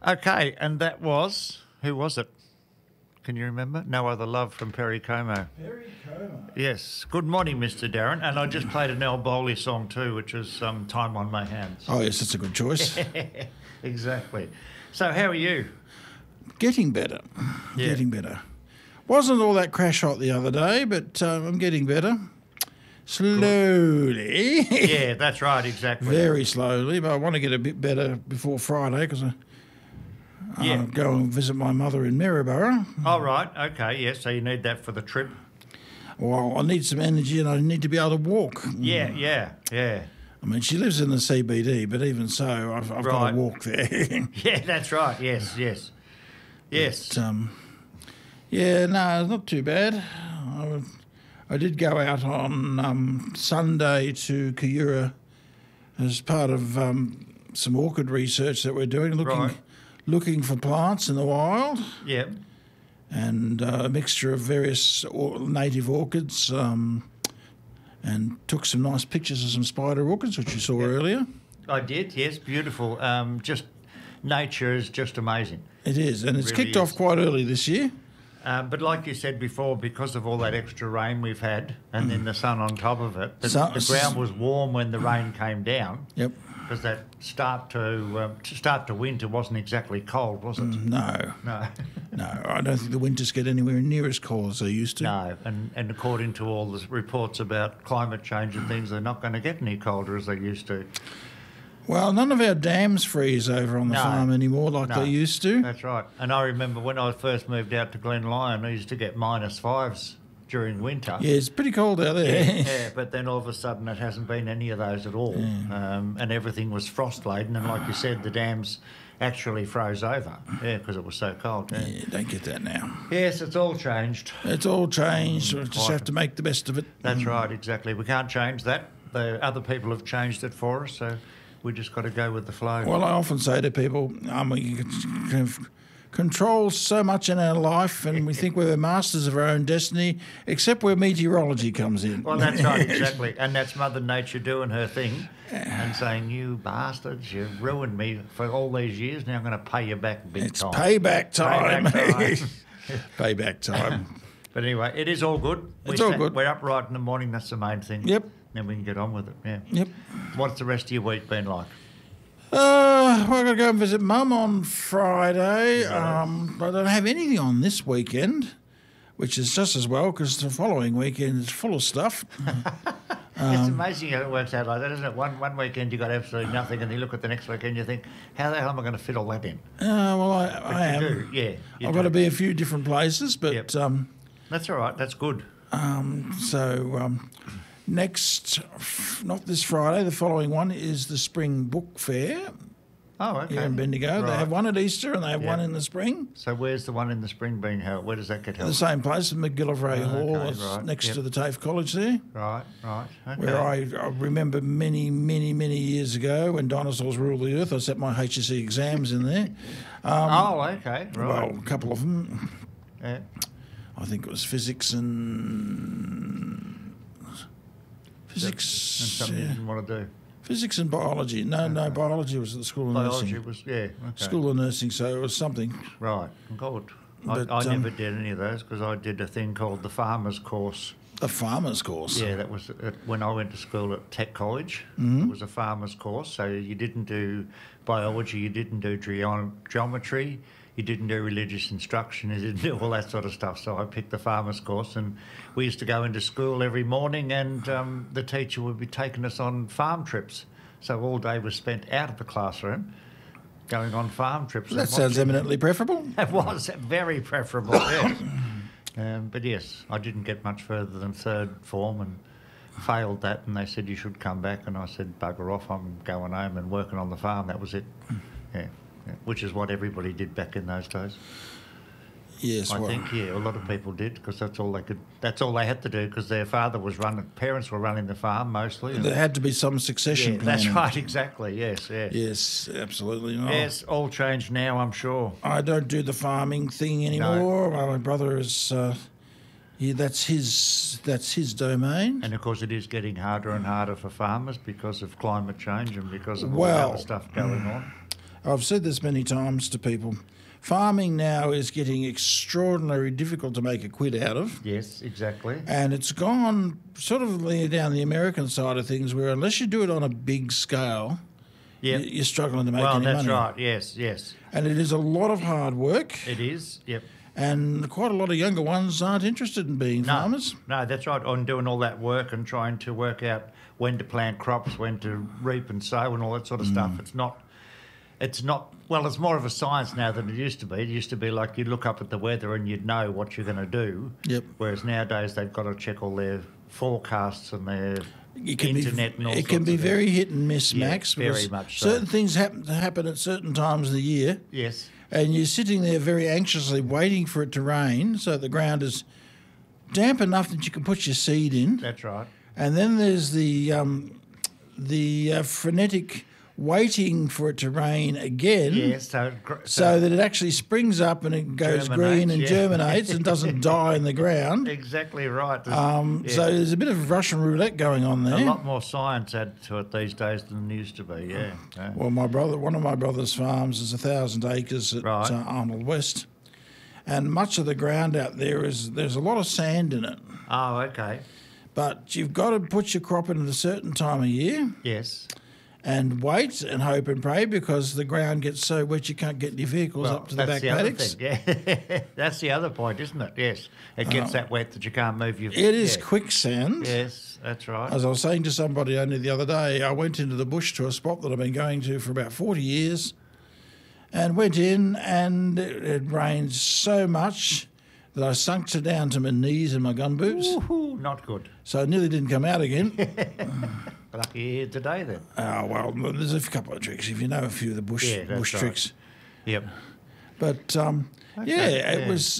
Okay, and that was, who was it? Can you remember? No Other Love from Perry Como. Perry Como. Yes. Good morning, Mr. Darren. And I just played an Al Bowley song too, which is Time on My Hands. Oh, yes, that's a good choice. Exactly. So how are you? Getting better. Yeah. Getting better. Wasn't all that crash hot the other day, but I'm getting better. Slowly. Yeah, that's right, exactly. Very slowly, but I want to get a bit better before Friday because I'll go and visit my mother in Maryborough. Oh, right. Okay, yes. So you need that for the trip. Well, I need some energy and I need to be able to walk. Yeah. I mean, she lives in the CBD, but even so, I've got to walk there. Yeah, that's right. Yes. But, yeah, no, not too bad. I did go out on Sunday to Kiyura as part of some orchid research that we're doing, looking for plants in the wild. Yep. And a mixture of various native orchids, and took some nice pictures of some spider orchids, which you saw earlier. I did, yes, beautiful. Just nature is just amazing. It is, and it's really kicked off quite early this year. But like you said before, because of all that extra rain we've had and then the sun on top of it, the ground was warm when the rain came down. Yep. Because that start to winter wasn't exactly cold, was it? No. No. No, I don't think the winters get anywhere near as cold as they used to. No, and according to all the reports about climate change and things, they're not going to get any colder as they used to. Well, none of our dams freeze over on the farm anymore like they used to. That's right. And I remember when I first moved out to Glen Lyon, I used to get -5s during winter. Yeah, it's pretty cold out there. Yeah, but then all of a sudden it hasn't been any of those at all. Yeah. And everything was frost-laden, and like you said, the dams actually froze over, because it was so cold. Yeah, don't get that now. Yes, it's all changed. It's all changed. We just have to make the best of it. That's right, exactly. We can't change that. The other people have changed it for us, so we just got to go with the flow. Well, I often say to people, you can control so much in our life, and we think we're the masters of our own destiny, except where meteorology comes in. Well, that's right, exactly. And that's Mother Nature doing her thing and saying, you bastards, you've ruined me for all these years, now I'm going to pay you back big It's time. payback time. Payback time. Payback time. But anyway, it is all good. It's all good. We're upright in the morning, that's the main thing. Yep. Then we can get on with it, yeah. Yep. What's the rest of your week been like? Well, I've got to go and visit Mum on Friday. I don't have anything on this weekend, which is just as well because the following weekend is full of stuff. It's amazing how it works out like that, isn't it? One weekend you got absolutely nothing, and you look at the next weekend, you think, how the hell am I going to fit all that in? Well, I am. Do. Yeah, I've got to be a few different places, but that's all right. That's good. Next, not this Friday, the following one is the Spring Book Fair. Oh, okay. Here in Bendigo. Right. They have one at Easter and they have one in the spring. So where's the one in the spring being held? Where does that get held? The same place, McGillivray Hall, right. next to the TAFE College there. Right. Okay. Where I remember many, many, many years ago when dinosaurs ruled the earth, I sat my HSC exams in there. Okay. Right. Well, a couple of them. Yeah. I think it was physics and something you didn't want to do. Physics and biology. No, biology was at the School of Nursing. Biology was, okay. School of Nursing, so it was something. Right, good. But, I never did any of those because I did a thing called the Farmers Course. The Farmers Course? Yeah, that was when I went to school at Tech College. It was a Farmers Course, so you didn't do biology, you didn't do geometry, you didn't do religious instruction, you didn't do all that sort of stuff. So I picked the Farmers Course, and we used to go into school every morning, and the teacher would be taking us on farm trips. So all day was spent out of the classroom going on farm trips. That sounds eminently preferable. It was very preferable, yes. But yes, I didn't get much further than third form and failed that, and they said you should come back, and I said bugger off, I'm going home and working on the farm. That was it. Yeah. Which is what everybody did back in those days. Yes, I think a lot of people did because that's all they had to do because their parents were running the farm mostly. There had to be some succession plan. That's right, exactly. Yes. Yes, absolutely. Oh. Yes, all changed now, I'm sure. I don't do the farming thing anymore. No. My brother is. That's his domain. And of course, it is getting harder and harder for farmers because of climate change and because of all the other stuff going on. I've said this many times to people. Farming now is getting extraordinarily difficult to make a quid out of. Yes, exactly. And it's gone sort of down the American side of things where unless you do it on a big scale, you're struggling to make any money. Well, that's right. Yes, yes. And it is a lot of hard work. It is, yep. And quite a lot of younger ones aren't interested in being farmers. No, that's right. On doing all that work and trying to work out when to plant crops, when to reap and sow and all that sort of stuff. It's not, well, it's more of a science now than it used to be. It used to be like you'd look up at the weather and you'd know what you're going to do. Yep. Whereas nowadays they've got to check all their forecasts and their internet and all It can be very hit and miss, Max. Very much so. Certain things happen at certain times of the year. Yes. And you're sitting there very anxiously waiting for it to rain so the ground is damp enough that you can put your seed in. That's right. And then there's the frenetic waiting for it to rain again. Yes, so that it actually springs up and it goes green and germinates and doesn't die in the ground. Exactly right. So there's a bit of Russian roulette going on there. A lot more science added to it these days than there used to be, yeah. Well, one of my brother's farms is 1,000 acres at Arnold West. And much of the ground out there there's a lot of sand in it. Oh, okay. But you've got to put your crop in at a certain time of year. Yes. And wait and hope and pray because the ground gets so wet you can't get your vehicles up to the back paddocks. Yeah. That's the other point, isn't it? Yes. It gets that wet that you can't move your... It is quicksand. Yes, that's right. As I was saying to somebody only the other day, I went into the bush to a spot that I've been going to for about 40 years and went in and it rained so much that I sunk down to my knees in my gun boots. Ooh, not good. So I nearly didn't come out again. Lucky you're here today then. Oh, well, there's a couple of tricks if you know a few of the bush tricks. Yep. But it was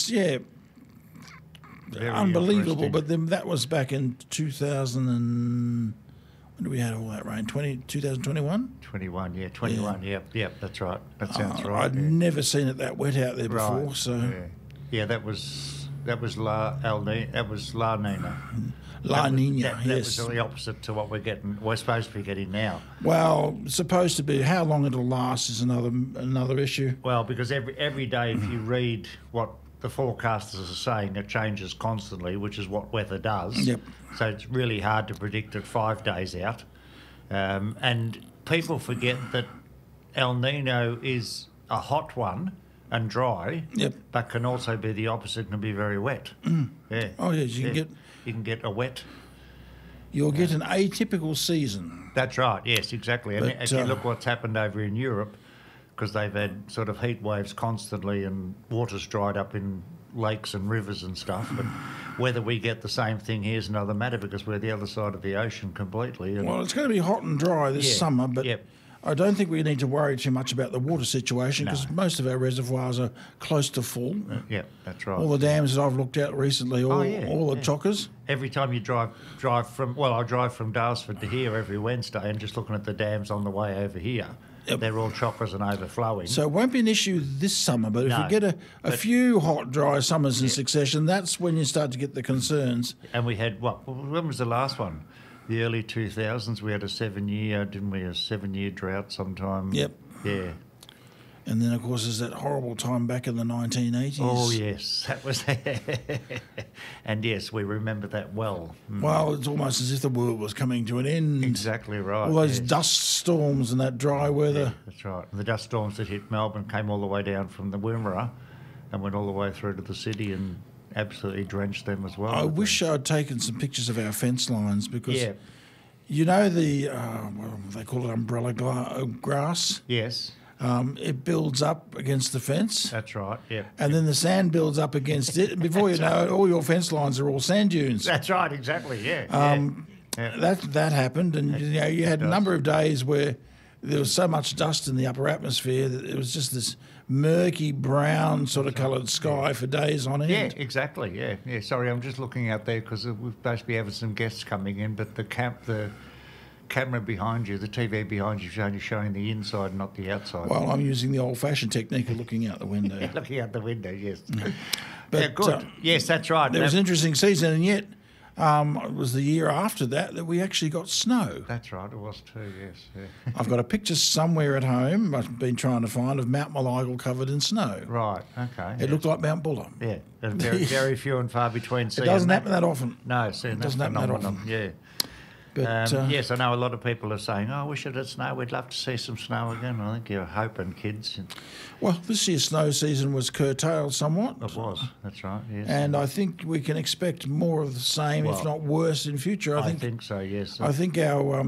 Very unbelievable. But then that was back in 2000 and when did we have all that rain? 2021? 21, yeah, 21. Yeah. Yep, that's right. That sounds right. I'd never seen it that wet out there before. Right. So yeah, that was La Nina. La Nina, that was the opposite to what we're supposed to be getting now. Well, supposed to be. How long it'll last is another issue. Well, because every day if you read what the forecasters are saying, it changes constantly, which is what weather does. Yep. So it's really hard to predict it 5 days out. And people forget that El Nino is a hot one and dry, but can also be the opposite and be very wet. Yeah. Oh, yes, you can get a wet. You'll get an atypical season. That's right, yes, exactly. And if you look what's happened over in Europe, because they've had sort of heat waves constantly and water's dried up in lakes and rivers and stuff, but whether we get the same thing here is another matter because we're the other side of the ocean completely. And well, it's going to be hot and dry this summer, but I don't think we need to worry too much about the water situation because most of our reservoirs are close to full. Yeah, that's right. All the dams that I've looked at recently, all the chockers. Every time you drive from, I drive from Daylesford to here every Wednesday and just looking at the dams on the way over here. They're all chockers and overflowing. So it won't be an issue this summer, but if you get a few hot, dry summers in succession, that's when you start to get the concerns. And we had, when was the last one? The early 2000s, we had a 7-year, didn't we? A 7-year drought sometime. Yep. Yeah. And then, of course, there's that horrible time back in the 1980s. Oh, yes. That was... And, yes, we remember that well. Well, it's almost as if the world was coming to an end. Exactly right. All those dust storms and that dry weather. Yeah, that's right. And the dust storms that hit Melbourne came all the way down from the Wimmera and went all the way through to the city and absolutely drenched them as well. I wish I'd taken some pictures of our fence lines because... You know they call it umbrella grass? Yes. It builds up against the fence. That's right, yeah. And then the sand builds up against it. And before you know it, all your fence lines are all sand dunes. That's right, exactly, yeah. That happened. And you had a number of days where there was so much dust in the upper atmosphere that it was just this murky brown sort of coloured sky for days on end. Yeah, exactly, yeah. Sorry, I'm just looking out there because we're supposed to be having some guests coming in, but the camera behind you, the TV behind you is only showing the inside, not the outside. Well, I'm using the old-fashioned technique of looking out the window. Looking out the window, yes. But, good. Yes, that's right. There was an interesting season, and yet It was the year after that we actually got snow. That's right, it was too, yes. Yeah. I've got a picture somewhere at home I've been trying to find of Mount Malagal covered in snow. Right, okay. It looked like Mount Buller. Yeah, and very few and far between. It doesn't happen that often. No, seeing that doesn't happen that phenomenon. often. Yeah. But yes, I know a lot of people are saying, "Oh, I wish it had snow. We'd love to see some snow again." I think you're hoping, kids. well, this year's snow season was curtailed somewhat. It was. That's right. Yes. And I think we can expect more of the same, if not worse, in future. I think so. Yes. I think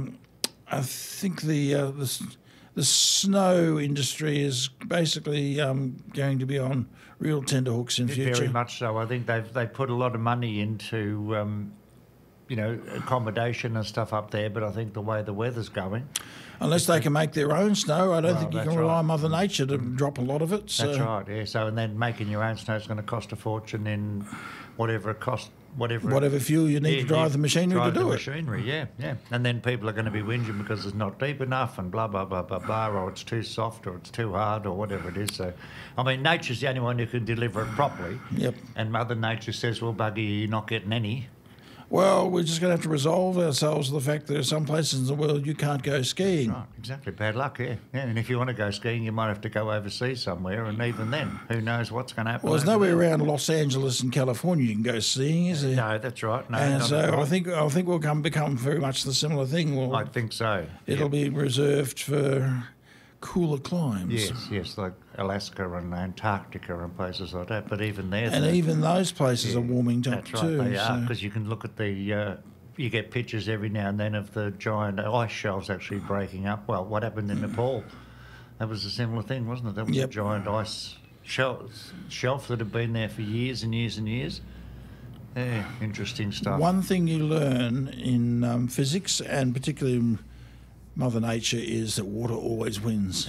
the snow industry is basically going to be on real tenterhooks in future. Very much so. I think they've put a lot of money into accommodation and stuff up there, but I think the way the weather's going... Unless they can make their own snow, I don't think you can rely on Mother right. Nature to drop a lot of it. So. That's right, yeah. So, and then making your own snow is going to cost a fortune in whatever it costs, whatever fuel you need to drive the machinery to do it. Machinery, yeah. And then people are going to be whinging because it's not deep enough and blah, blah, blah, blah, blah, or it's too soft or it's too hard or whatever it is. So, I mean, nature's the only one who can deliver it properly. Yep. And Mother Nature says, well, buggy, you're not getting any. Well, we're just going to have to resolve ourselves to the fact that there are some places in the world you can't go skiing. Right, exactly. Bad luck, yeah. And if you want to go skiing, you might have to go overseas somewhere, and even then, who knows what's going to happen. Well, there's nowhere around Los Angeles and California you can go skiing, is there? No, that's right. No, and so I think we'll become very much the similar thing. I think so. It'll be reserved for cooler climes. Yes, like Alaska and Antarctica and places like that. But even there, even those places are warming up that's right, too. They are, because you can look at the. You get pictures every now and then of the giant ice shelves actually breaking up. Well, what happened in Nepal? That was a similar thing, wasn't it? That was a giant ice shelf that had been there for years and years and years. Yeah, interesting stuff. One thing you learn in physics, and particularly in Mother Nature, is that water always wins.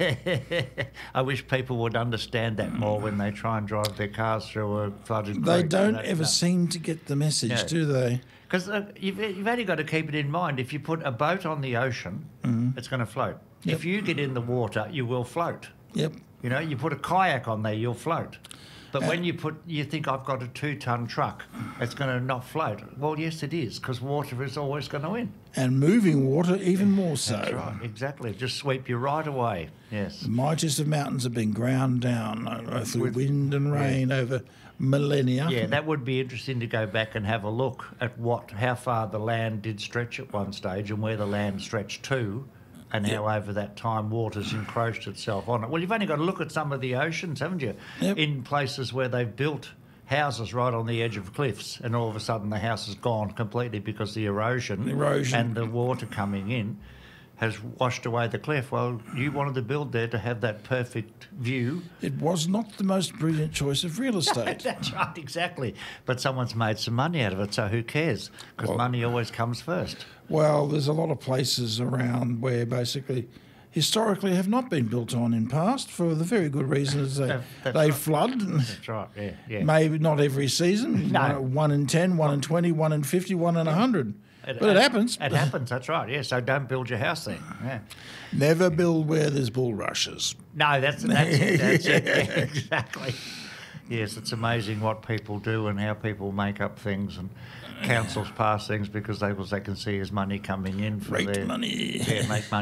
I wish people would understand that more when they try and drive their cars through a flooded creek. They don't ever seem to get the message, do they? Because you've only got to keep it in mind. If you put a boat on the ocean, it's going to float. Yep. If you get in the water, you will float. Yep. You put a kayak on there, you'll float. But when you think I've got a 2-ton truck, it's going to not float. Well, yes, it is, because water is always going to win. And moving water even more so. That's right, exactly. Just sweep you right away. Yes. The mightiest of mountains have been ground down through wind and rain over millennia. Yeah, that would be interesting to go back and have a look at how far the land did stretch at one stage and where the land stretched to. And how over that time water's encroached itself on it. Well, you've only got to look at some of the oceans, haven't you? Yep. In places where they've built houses right on the edge of cliffs, and all of a sudden the house is gone completely because the erosion and the water coming in has washed away the cliff. Well, you wanted to build there to have that perfect view. It was not the most brilliant choice of real estate. That's right, exactly. But someone's made some money out of it, so who cares? Because money always comes first. Well, there's a lot of places around where basically historically have not been built on in past for the very good reason is they flood. That's right, yeah. Maybe not every season. No. 1 in 10, 1 in 20, 1 in 50, 1 in 100. But it happens. It happens, that's right, yeah. So don't build your house there. Yeah. Never build where there's bulrushes. No, that's it. Yeah, exactly. Yes, it's amazing what people do and how people make up things, and councils pass things because they can see as money coming in for Great money. Yeah, make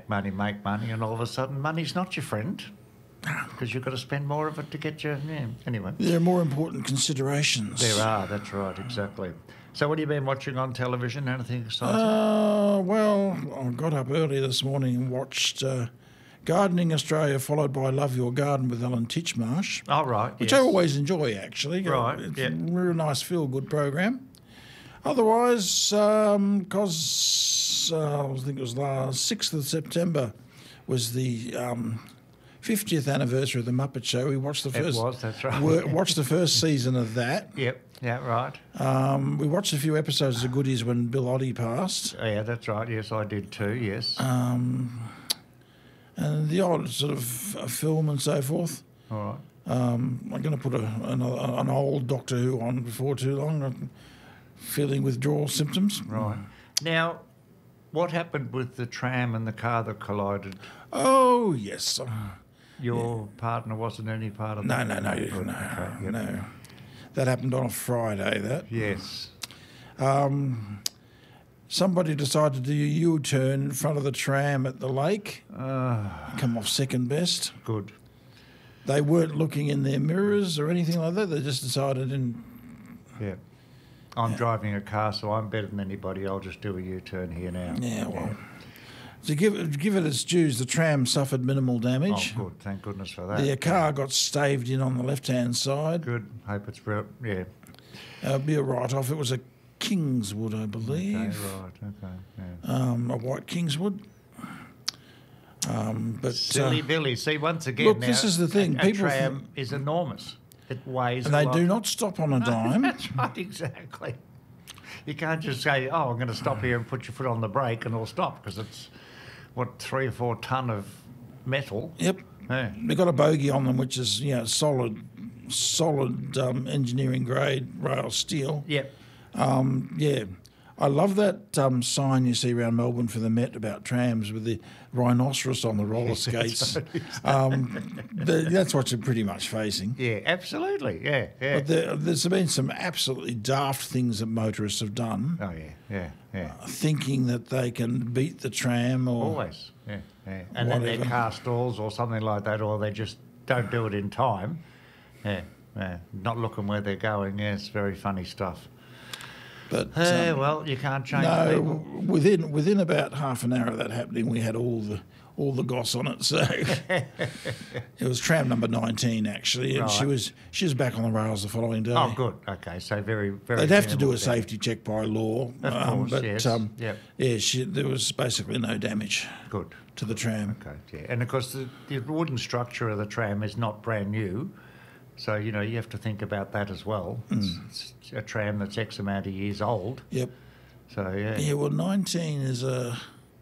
money, and all of a sudden money's not your friend because you've got to spend more of it to get your... Yeah, anyway. There are more important considerations. There are, that's right, exactly. So what have you been watching on television? Anything exciting? Well, I got up early this morning and watched Gardening Australia, followed by Love Your Garden with Ellen Titchmarsh. Oh, right, Which I always enjoy, actually. Right, It's a real nice feel-good program. Otherwise, because I think it was last 6th of September was the 50th anniversary of the Muppet Show. We watched the first. It was, that's right. Watched the first season of that. Yep. Yeah, right. We watched a few episodes of Goodies when Bill Oddie passed. Yeah, that's right. Yes, I did too. Yes. And the odd sort of film and so forth. All right. I'm going to put an old Doctor Who on before too long. I'm feeling withdrawal symptoms. Right. Now, what happened with the tram and the car that collided? Oh, yes. Your partner wasn't any part of that? No. That happened on a Friday, that. Yes. Somebody decided to do a U-turn in front of the tram at the lake. Come off second best. Good. They weren't looking in their mirrors or anything like that. They just decided Yeah. I'm driving a car, so I'm better than anybody. I'll just do a U-turn here now. Yeah, well. To give it its dues, the tram suffered minimal damage. Oh, good. Thank goodness for that. The car got staved in on the left-hand side. Good. Hope it's yeah. Be a write-off. It was a Kingswood, I believe. Okay, right. Okay. Yeah. A white Kingswood. But Silly Billy. See, once again, look, now, this is the thing. A People tram is enormous. It weighs and a they lot. do not stop on a dime. That's right, exactly. You can't just say, "Oh, I'm going to stop here and put your foot on the brake and it'll stop," because it's 3 or 4 ton of metal. Yep. Yeah. They've got a bogey on them, which is solid engineering grade rail steel. Yep. Yeah. I love that sign you see around Melbourne for the Met about trams with the rhinoceros on the roller skates. That's what you're pretty much facing. Yeah, absolutely. Yeah. But there's been some absolutely daft things that motorists have done. Oh, yeah. Thinking that they can beat the tram or... Always. Yeah. And then their car stalls or something like that, or they just don't do it in time. Yeah. Not looking where they're going. Yeah, it's very funny stuff. But well, you can't change people. Within about half an hour of that happening, we had all the goss on it. So it was tram number 19 actually, and Right. she was back on the rails the following day. Oh, good. Okay, so very, very. They'd have to do a minimal safety check by law, Of course, but yes. Yep. yeah, there was basically no damage Good. to the tram. Okay, yeah. And of course, the wooden structure of the tram is not brand new. So, you have to think about that as well. It's a tram that's X amount of years old. Yep. So, yeah. Yeah, well, 19 is a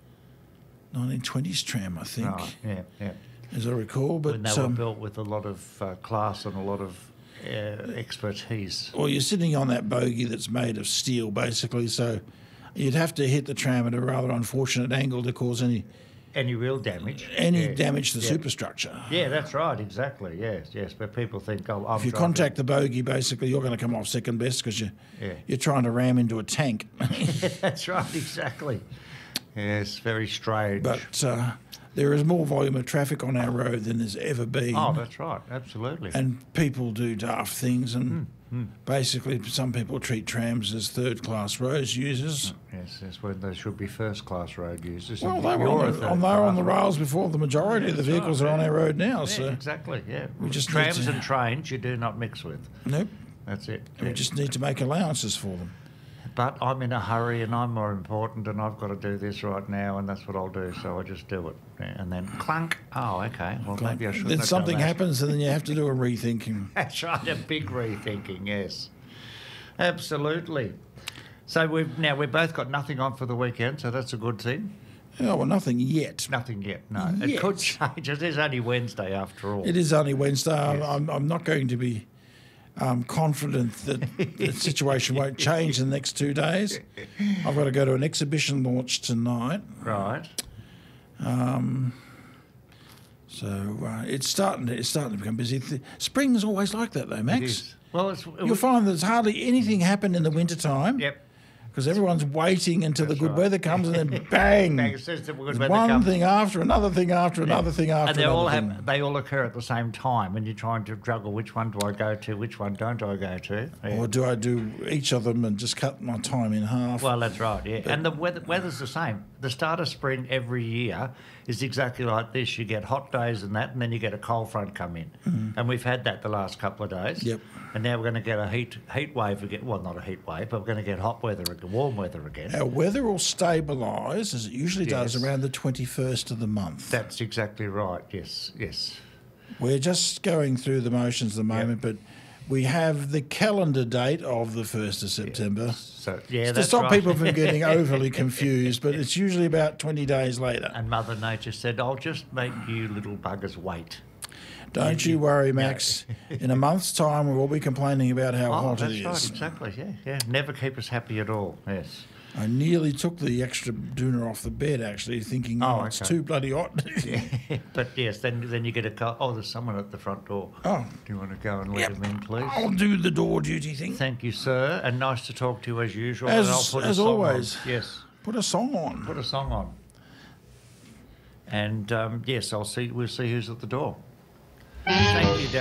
1920s tram, I think, Right, yeah. as I recall. But When they were built with a lot of class and a lot of expertise. well, you're sitting on that bogie that's made of steel, basically, so you'd have to hit the tram at a rather unfortunate angle to cause any Real damage. damage to the superstructure. Yeah, that's right, exactly, yes. But people think, I'm If you driving- contact the bogie, basically, you're going to come off second best because you're trying to ram into a tank. That's right, exactly. Yes, very strange. But there is more volume of traffic on our road than there's ever been. Oh, that's right, absolutely. And people do daft things, and basically some people treat trams as third-class road users. Yes, when they should be first-class road users. Well, And they were you're a on third-class the rails before the majority of the vehicles are on our road now. Yeah, So exactly, yeah. we just need Trams to- and trains you do not mix with. nope, That's it. we yeah. just need to make allowances for them. But I'm in a hurry and I'm more important and I've got to do this right now and that's what I'll do, so I just do it. Yeah, and then clunk. Oh, okay. Well, maybe I shouldn't Then have something done that. happens, and then you have to do a rethinking. That's right, a big rethinking, yes. Absolutely. So we've both got nothing on for the weekend, so that's a good thing. Oh, well, nothing yet. Nothing yet, no. It could change. It is only Wednesday after all. It is only Wednesday. I'm not going to be confident that the situation won't change in the next 2 days. I've got to go to an exhibition launch tonight. Right. So it's starting to become busy. Spring's always like that, though, Max. It is. Well, You'll find there's hardly anything happen in the wintertime. Yep. Because everyone's waiting until the good weather comes, and then bang, Bang, as soon as the good there's weather one comes. thing after another thing after another thing after And they another all thing. they all occur at the same time, and you're trying to juggle which one do I go to, which one don't I go to. Yeah. Or do I do each of them and just cut my time in half? Well, that's right, yeah. And the weather's the same. The start of spring every year is exactly like this. You get hot days and that, and then you get a cold front come in. And we've had that the last couple of days. Yep. And now we're going to get a heat wave again. Well, not a heat wave, but we're going to get hot weather, warm weather again. Our weather will stabilise, as it usually does, Yes. around the 21st of the month. That's exactly right, yes. We're just going through the motions at the moment, but we have the calendar date of the 1st of September. So, yeah, To that's stop right. people from getting overly confused, but it's usually about 20 days later. And Mother Nature said, I'll just make you little buggers wait. Don't you worry, Max. In a month's time, we'll all be complaining about how Oh, hot that's it right, is. exactly, yeah. Never keep us happy at all, yes. I nearly took the extra doona off the bed, actually, thinking, it's okay. too bloody hot. Yeah, but yes, then you get a call. Oh, there's someone at the front door. Oh. Do you want to go and let him in, please? I'll do the door duty thing. Thank you, sir, and nice to talk to you as usual. And I'll put As a song always. on. Yes. Put a song on. Put a song on. And yes, we'll see who's at the door. Thank you, Dad.